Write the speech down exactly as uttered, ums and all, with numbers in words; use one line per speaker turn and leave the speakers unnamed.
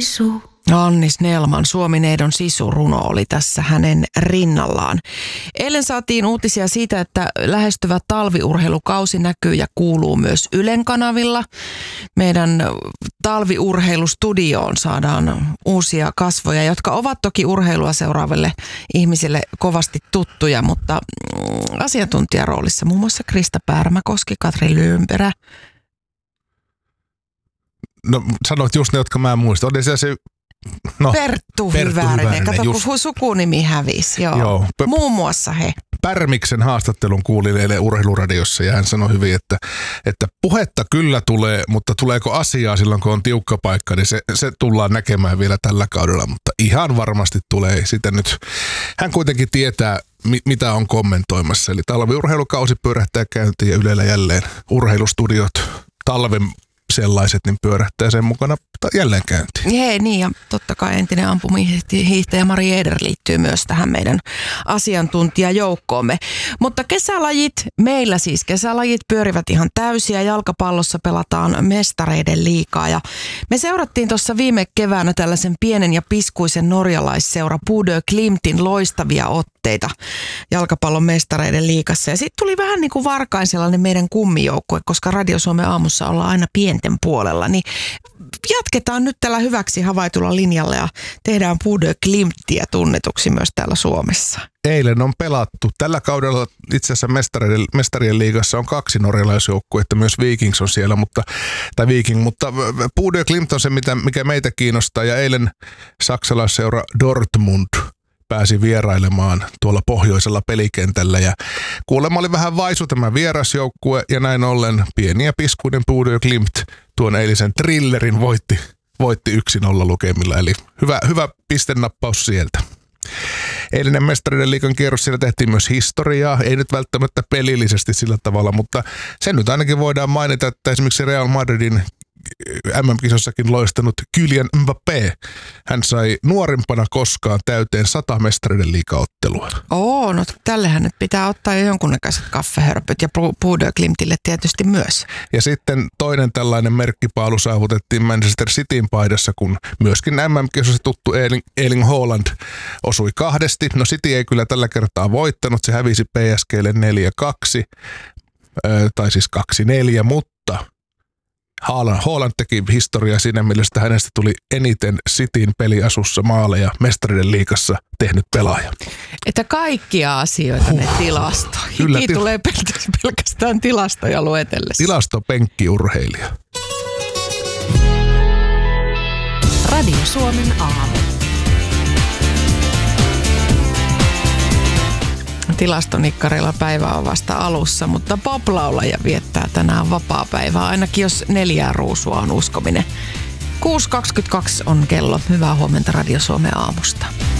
sisu.
Anni Snellman, Suomi-neidon sisu-runo oli tässä hänen rinnallaan. Eilen saatiin uutisia siitä, että lähestyvä talviurheilukausi näkyy ja kuuluu myös Ylen kanavilla. Meidän talviurheilustudioon saadaan uusia kasvoja, jotka ovat toki urheilua seuraaville ihmisille kovasti tuttuja, mutta asiantuntijaroolissa muun muassa Krista Pärmäkoski, Katri Lyönperä.
No sanoit just ne, jotka mä en muista. Oli se se... No,
Perttu,
Perttu
Hyvärinen.
Hyvärinen.
Kato,
just.
kun sukunimi hävisi. Joo.
Joo.
Muun muassa he.
Pärmiksen haastattelun kuulin eilen Urheiluradiossa ja hän sanoi hyvin, että, että puhetta kyllä tulee, mutta tuleeko asiaa silloin, kun on tiukka paikka, niin se, se tullaan näkemään vielä tällä kaudella, mutta ihan varmasti tulee sitä nyt. Hän kuitenkin tietää, mi, mitä on kommentoimassa, eli talviurheilukausi pyörähtää käyntiin ja Ylellä jälleen urheilustudiot talven sellaiset, niin pyörähtää sen mukana jälleen käyntiin.
Hei, niin ja totta kai entinen ampumahiihtäjä Mari Eder liittyy myös tähän meidän asiantuntijajoukkoomme. Mutta kesälajit, meillä siis kesälajit pyörivät ihan täysiä. Jalkapallossa pelataan mestareiden liigaa ja me seurattiin tuossa viime keväänä tällaisen pienen ja piskuisen norjalaisseura Bodø Glimtin loistavia otteita jalkapallon mestareiden liigassa. Ja sitten tuli vähän niin kuin varkain sellainen meidän kummijoukkue, koska Radio Suomen aamussa ollaan aina pienten puolella, niin jatketaan nyt tällä hyväksi havaitulla linjalla ja tehdään Bodø Glimtiä tunnetuksi myös täällä Suomessa.
Eilen on pelattu. Tällä kaudella itse asiassa mestarien, mestarien liigassa on kaksi norjalaisjoukkuetta, myös Vikings on siellä, mutta, tai Viking, mutta Bodø Glimt on se, mitä, mikä meitä kiinnostaa, ja eilen saksalaisseura Dortmund pääsi vierailemaan tuolla pohjoisella pelikentällä ja kuulemma oli vähän vaisu tämä vierasjoukkue ja näin ollen pieni ja piskuinen Bodø Glimt tuon eilisen thrillerin voitti, voitti yksi nolla lukemilla, eli hyvä, hyvä pistennappaus sieltä. Eilinen mestarien liigan kierros, siellä tehtiin myös historiaa, ei nyt välttämättä pelillisesti sillä tavalla, mutta sen nyt ainakin voidaan mainita, että esimerkiksi Real Madridin M M-kisossakin loistanut Kylian Mbappé. Hän sai nuorimpana koskaan täyteen sata mestarien liigaottelua.
Oo, no tällehän nyt pitää ottaa jo jonkunnäköiset kaffehörpyt ja Bodø Glimtille tietysti myös.
Ja sitten toinen tällainen merkkipaalu saavutettiin Manchester Cityn paidassa, kun myöskin M M-kisossa tuttu Erling, Erling Haaland osui kahdesti. No City ei kyllä tällä kertaa voittanut, se hävisi P S G:lle neljä kaksi, äh, tai siis kaksi neljä, mutta Haaland, Haaland teki historiaa siinä mielessä, että hänestä tuli eniten Cityn peliasussa maaleja mestarien liigassa tehnyt pelaaja.
Että kaikkia asioita ne tilastoja. Hiki til- tulee pelkästään tilastoja luetellessa.
Tilastopenkkiurheilija.
Radio Suomen aamu.
Tilastonikkarilla päivä on vasta alussa, mutta pop-laulaja viettää tänään vapaapäivää, ainakin jos neljää ruusua on uskominen. kuusi kaksikymmentäkaksi on kello. Hyvää huomenta Radio Suomen aamusta.